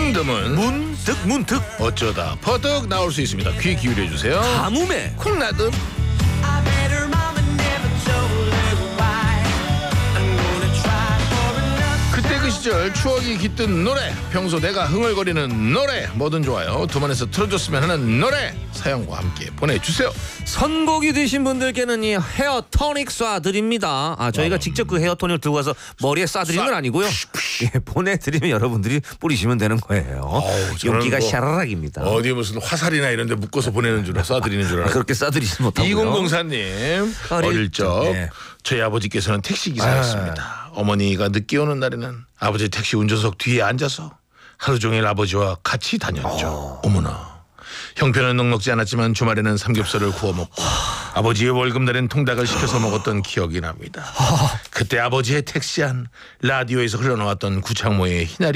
문드문 문득 어쩌다 퍼뜩 나올 수 있습니다. 귀 기울여 주세요. 가뭄에 콩나듯. 그때 그 시절 추억이 깃든 노래, 평소 내가 흥얼거리는 노래, 뭐든 좋아요. 두만에서 틀어줬으면 하는 노래 사연과 함께 보내주세요. 선곡이 되신 분들께는 이 헤어 토닉 쏴드립니다. 저희가 직접 그 헤어 토닉을 들고 와서 머리에 쏴드리는 건 아니고요. 예, 보내드리면 여러분들이 뿌리시면 되는 거예요. 용기가 뭐 샤라락입니다. 어디 무슨 화살이나 이런 데 묶어서 보내는 줄 쏴드리는 줄 알았어요. 그렇게 쏴드리지 못하고요. 2004님 어릴 적 네. 저희 아버지께서는 택시기사였습니다. 어머니가 늦게 오는 날에는 아버지 택시 운전석 뒤에 앉아서 하루 종일 아버지와 같이 다녔죠. 어머나. 형편은 넉넉지 않았지만 주말에는 삼겹살을 구워 먹고 아버지의 월급날엔 통닭을 시켜서 먹었던 기억이 납니다. 그때 아버지의 택시 안 라디오에서 흘러나왔던 구창모의 희나리